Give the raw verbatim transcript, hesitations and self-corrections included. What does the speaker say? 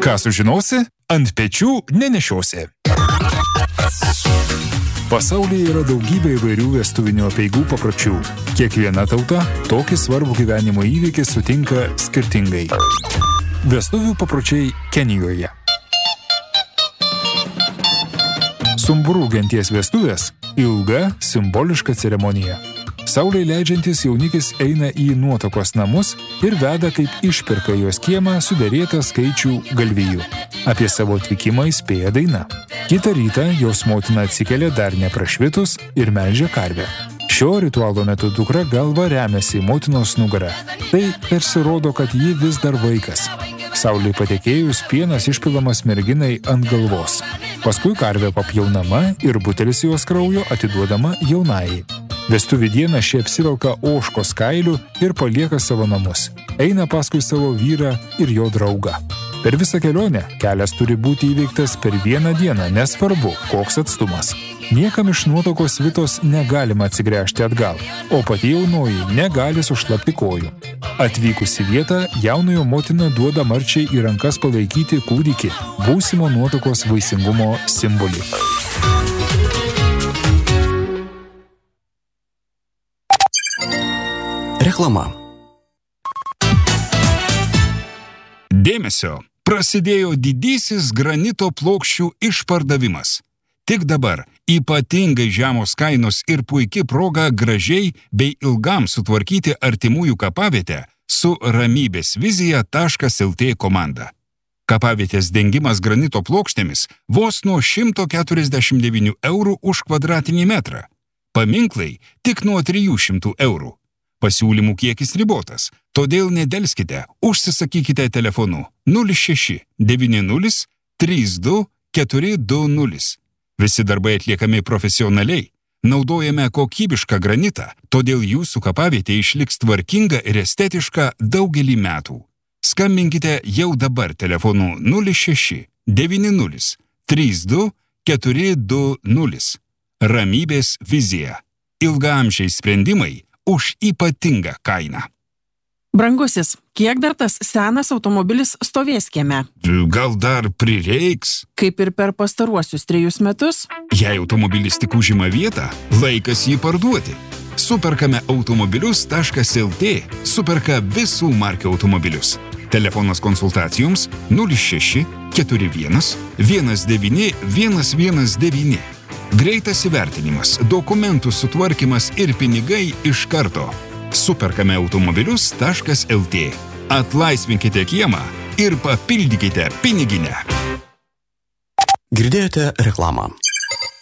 Ką sužinosi, ant pečių nenešiosi. Pasaulyje yra daugybė įvairių vestuvinių apeigų papročių. Kiekviena tauta tokį svarbų gyvenimo įvykį sutinka skirtingai. Vestuvių papročiai Kenijoje. Sumburų genties vestuvės – ilga, simboliška ceremonija. Saulei leidžiantis jaunikis eina į nuotakos namus ir veda kaip išpirka jos kiemą suderėtą skaičių galvijų. Apie savo atvykimą įspėja daina. Kitą rytą jos motina atsikelia dar neprašvitus ir melžia karvę. Šio ritualo metu dukra galva remiasi į motinos nugarą. Tai tarsi rodo, kad ji vis dar vaikas. Saulei patekėjus pienas išpilamas merginai ant galvos. Paskui karvė papjaunama ir butelis jos kraujo atiduodama jaunajai. Vestuvių dieną šie apsivelka ožkos kailių ir palieka savo namus. Eina paskui savo vyrą ir jo draugą. Per visą kelionę kelias turi būti įveiktas per vieną dieną, nesvarbu, koks atstumas. Niekam iš nuotokos vitos negalima atsigręžti atgal, o pati jaunoji negali sušlapti kojų. Atvykus į vietą, jaunojo motina duoda marčiai į rankas palaikyti kūdikį, būsimo nuotokos vaisingumo simbolį. Reklama. Dėmesio! Prasidėjo didysis granito plokščių išpardavimas. Tik dabar ypatingai žemos kainos ir puiki proga gražiai bei ilgam sutvarkyti artimųjų kapavietę su ramybės vizija taškas lt komanda. Kapavietės dengimas granito plokštėmis vos nuo šimto keturiasdešimt devynių eurų už kvadratinį metrą. Paminklai tik nuo trijų šimtų eurų. Pasiūlymų kiekis ribotas, todėl nedelskite, užsisakykite telefonu nulis šeši devyni nulis trys du keturi du nulis. Visi darbai atliekami profesionaliai, naudojame kokybišką granitą, todėl jūsų kapavietė išliks tvarkinga ir estetiška daugelį metų. Skambinkite jau dabar telefonu nulis šeši devyni nulis trys du keturi du nulis. Ramybės vizija. Ilgaamžiai sprendimai už ypatingą kainą. Brangusis, kiek dar tas senas automobilis stovės kieme? Gal dar prireiks? Kaip ir per pastaruosius trejus metus? Jei automobilis tik užima vietą, laikas jį parduoti. Superkame automobilius taškas lt superka visų markių automobilius. Telefonas konsultacijoms nulis šeši keturi vienas vienas devyni vienas vienas devyni. Greitas įvertinimas, dokumentų sutvarkymas ir pinigai iš karto. Superkame automobilius taškas lt. Atlaisvinkite kiemą ir papildykite piniginę. Girdėjote reklamą.